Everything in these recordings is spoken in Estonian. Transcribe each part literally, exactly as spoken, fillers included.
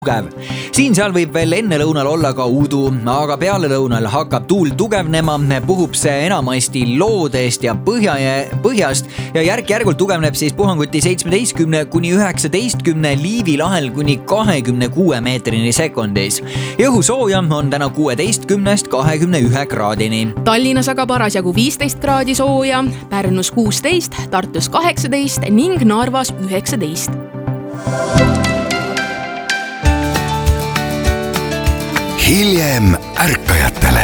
tugev. Siin-seal võib veel enne lõunal olla ka udu, aga peale lõunal hakkab tuul tugevnema, puhub see enamasti loodest ja põhja ja põhjast ja järk-järgult tugevneb siis puhanguti seitsmeteistkümne kuni üheksateistkümne, Liivi lahel kuni kahekümne kuue meetrini sekundis. Õhu sooja on täna kuueteistkümnest kahekümne ühe kraadini. Tallinnas aga parasjagu viisteist kraadi sooja, Pärnus kuusteist, Tartus kaheksateist ning Narvas üheksateist. Hiljem ärkajatele.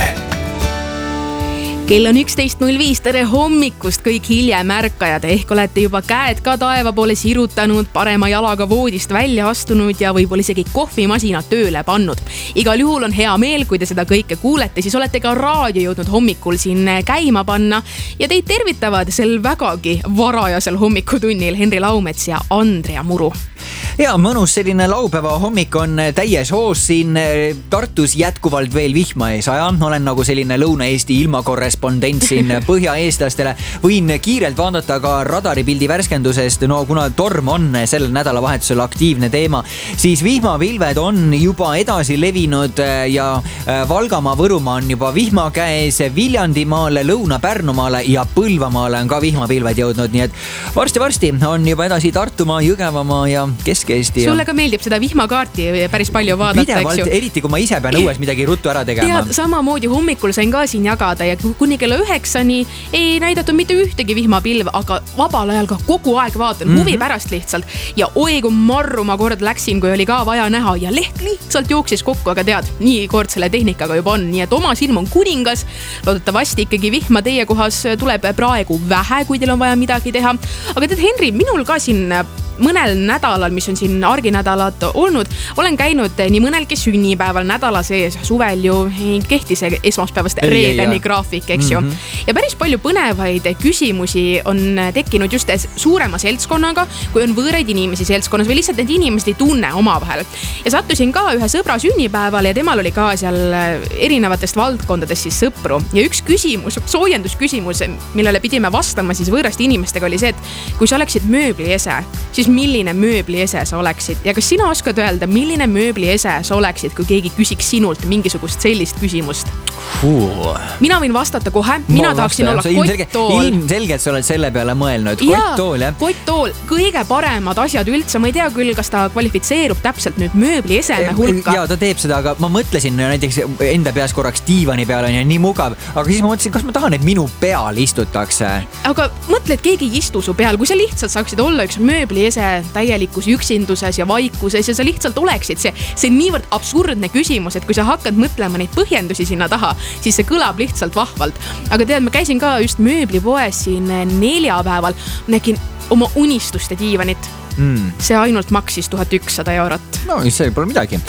Kell on üksteist null viis, tere hommikust kõik hiljem ärkajad, ehk olete juba käed ka taeva poole sirutanud, parema jalaga voodist välja astunud ja võib-olla isegi kohvimasinad tööle pannud. Igal juhul on hea meel, kui te seda kõike kuulete, siis olete ka raadio jõudnud hommikul siin käima panna ja teid tervitavad sel vägagi varajasel hommikutunnil Henri Laumets ja Andrea Muru. Ja mõnus selline laupäeva hommik on täies hoos siin Tartus jätkuvalt veel vihma ees aja. Olen nagu selline Lõuna-Eesti ilmakorrespondent siin põhjaeestlastele. Võin kiirelt vaadata ka radaripildi värskendusest, no kuna torm on sellel nädalavahetusel aktiivne teema, siis vihmapilved on juba edasi levinud ja Valgamaa, Võrumaa on juba vihma käes, Viljandimaale, Lõuna-Pärnumaale ja Põlvamaale on ka vihmapilved jõudnud, nii et varsti-varsti on juba edasi Tartumaa, Jõgevamaa ja Kesk-Eesti. Sulle ka meeldib seda vihmakaarti päris palju vaadata, Pidevalt, eks ju? Eriti kui ma ise pean õues midagi ruttu ära tegema. Tead, samamoodi hommikul sain ka siin jagada ja kuni kella üheksani ei näidatud mitte ühtegi vihmapilv, aga vabal ajal ka kogu aeg vaatan, mm-hmm. huvi pärast lihtsalt. Ja oi, kui marru ma kord läksin, kui oli ka vaja näha ja leht lihtsalt jooksis kokku, aga tead, nii kord selle tehnikaga juba on, nii et oma silm on kuningas. Loodetavasti ikkagi vihma teie kohas tuleb praegu vähe, kui teil on vaja midagi teha. Aga tead, Henri, minul ka siin mõnel nädalal, mis on siin arginädalad olnud, olen käinud nii mõnelgi sünnipäeval nädala sees, suvel ju ei kehti see esmaspäevast reedeni graafik, eks ju. Mm-hmm. Ja päris palju põnevaid küsimusi on tekkinud just suurema seltskonnaga, kui on võõraid inimesi seltskonnas või lihtsalt need inimesed ei tunne oma vahel. Ja sattusin ka ühe sõbra sünnipäeval ja temal oli ka seal erinevatest valdkondadest siis sõpru. Ja üks küsimus, soojendusküsimus, millele pidime vastama siis võõraste inimestega oli see, et kui sa oleksid mööbliese, siis milline mööbliese sa oleksid ja kas sina oskad öelda, milline mööbliese sa oleksid, kui keegi küsiks sinult mingisugust sellist küsimust? Fuh. Mina võin vastata kohe, mina ma tahaksin olla kotttool. Ilmselgelt sa oled selle peale mõelnud. Kotttool, jah? Kotttool, kõige paremad asjad üldse, ma ei tea küll, kas ta kvalifitseerub täpselt nüüd mööblieseme hulka. Ja ta teeb seda, aga ma mõtlesin näiteks enda peas korraks diivani peal on ja nii mugav, aga siis ma mõtlesin, kas ma tahan, et minu peal istutakse. Aga mõtle, et keegi ei istu su peal, kui sa lihtsalt saaksid olla üks mööbliese täielikus üksinduses ja vaikuses ja sa lihtsalt oleksid see, see niivõrd absurdne küsimus, et kui sa hakkad mõtlema neid põhjendusi sinna taha, siis see kõlab lihtsalt vahvalt. Aga tead, ma käisin ka just mööblipoes siin neljapäeval, nägin oma unistuste diivanit. Mm. See ainult maksis tuhat ükssada eurot. No, see pole midagi.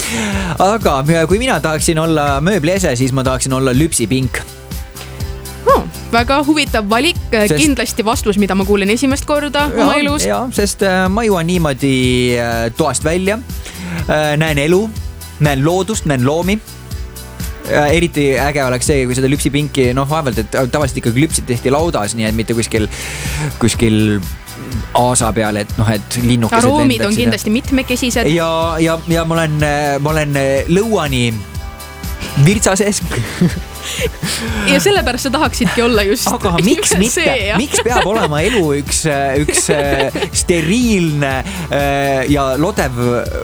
Aga kui mina tahaksin olla mööbliese, siis ma tahaksin olla lüpsipink. Oh, väga huvitav valik, sest kindlasti vastus, mida ma kuulen esimest korda ja, oma elus. Ja, sest ma jõuan niimoodi toast välja, näen elu, näen loodust, näen loomi. Eriti äge oleks see, kui seda lüpsipinki, noh vaevalt, et tavaliselt ikkagi lüpsid tehti laudas, nii et mitte kuskil, kuskil aasa peal, et noh, et linnukesed aroomid on kindlasti mitmekesised. Ja, ja, ja ma olen, ma olen lõuani virtsases. Ja sellepärast sa tahaksidki olla just aga miks mitte? See, miks peab olema elu üks, üks steriilne ja lodev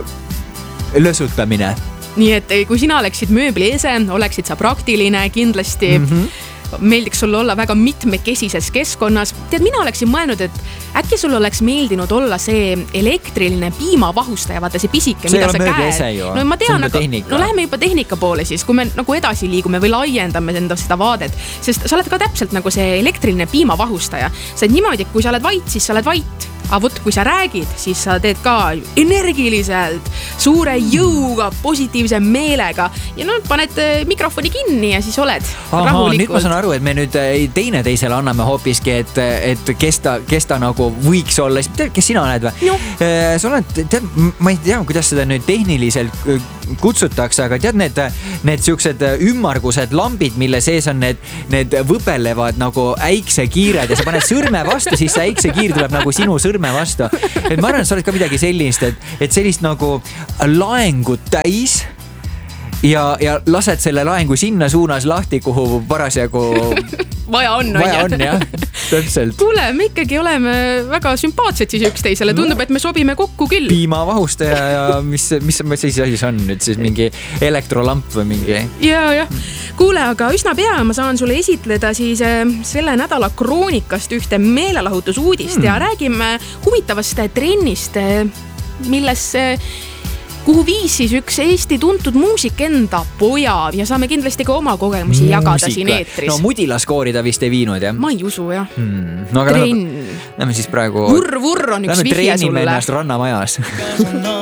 lösutamine? Nii et kui sina oleksid mööbliese, oleksid sa praktiline kindlasti. Mm-hmm. Meeldiks sulle olla väga mitmekesises keskkonnas. Tead, mina oleksin mõelnud, et äkki sul oleks meeldinud olla see elektriline piimavahustaja, vaata see pisike, see mida sa käed. No ma tean, aga, no läheme juba tehnika poole siis, kui me nagu edasi liigume või laiendame enda seda vaadet, sest sa oled ka täpselt nagu see elektriline piimavahustaja. Sa oled niimoodi, et kui sa oled vait, siis sa oled vait. Aga võt, kui sa räägid, siis sa teed ka energiliselt, suure jõuga, positiivse meelega ja no paned mikrofoni kinni ja siis oled Aha, rahulikult. Nüüd ma saan aru, et me nüüd teine teisele anname hoopiski, et, et kes ta, kes ta nagu võiks olla. Kes sina oled või? No. Sa oled, tead, ma ei tea, kuidas seda nüüd tehniliselt kutsutakse, aga tead need, need siuksed ümmargused lambid, mille sees on need, need võbelevad nagu äiksekiired ja sa paned sõrme vastu, siis see äiksekiir tuleb nagu sinu sõrme komme vastu. Et ma arvan, et sa oled ka midagi sellist, et, et sellist nagu laengut täis ja, ja lased selle laengu sinna suunas lahti, kuhu parasjagu vaja on, vaja on, jah, täpselt. Kuule, me ikkagi oleme väga sümpaatsed siis üksteisele. Tundub, et me sobime kokku küll. Piimavahustaja ja mis, mis, mis siis asi on nüüd siis mingi elektrolamp või mingi? Ja, jah. Kuule, aga üsna pea ma saan sulle esitleda siis selle nädala kroonikast ühte meelelahutusuudist hmm. ja räägime huvitavast trennist, milles kuhu viis siis üks Eesti tuntud muusik enda poja ja saame kindlasti ka oma kogemusi Muusika. jagada siin eetris. No mudilaskoori ta vist ei viinud, jah? Ma ei usu, jah. Hmm. No, aga Trenn. Lähme siis praegu... Vurr, vurr on üks vihje sulle. Lähme treenime ennast rannamajas.